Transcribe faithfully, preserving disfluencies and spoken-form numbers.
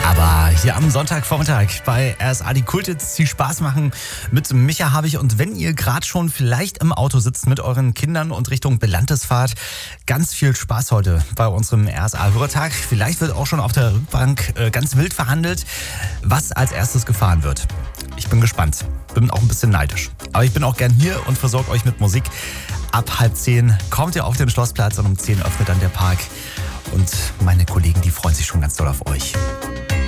Aber hier am Sonntagvormittag bei R S A die Kulthits, die Spaß machen mit Micha Habich. Und wenn ihr gerade schon vielleicht im Auto sitzt mit euren Kindern und Richtung Belantes fahrt, ganz viel Spaß heute bei unserem R S A-Hörertag. Vielleicht wird auch schon auf der Rückbank äh, ganz wild verhandelt, was als erstes gefahren wird. Ich bin gespannt, bin auch ein bisschen neidisch. Aber ich bin auch gern hier und versorge euch mit Musik. Ab halb zehn kommt ihr auf den Schlossplatz und um zehn öffnet dann der Park. Und meine Kollegen, die freuen sich schon ganz doll auf euch.